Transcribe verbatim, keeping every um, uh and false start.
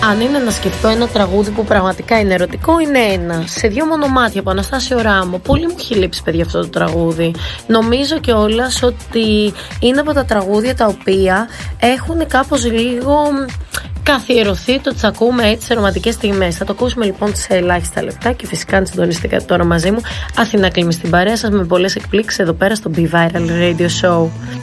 Αν είναι να σκεφτώ ένα τραγούδι που πραγματικά είναι ερωτικό, είναι ένα. Σε δύο μονομάτια από Αναστάσιο Ράμο. Πολύ μου έχει λείψει, παιδιά, αυτό το τραγούδι. Νομίζω κιόλας ότι είναι από τα τραγούδια τα οποία έχουν κάπως λίγο καθιερωθεί το τσακούμε έτσι σε ρομαντικές στιγμές. Θα το ακούσουμε λοιπόν σε ελάχιστα λεπτά και φυσικά αν συντονιστείτε τώρα μαζί μου. Αθηνά Κλίμη στην παρέα σας με πολλές εκπλήξεις εδώ πέρα στο Be Viral Radio Show.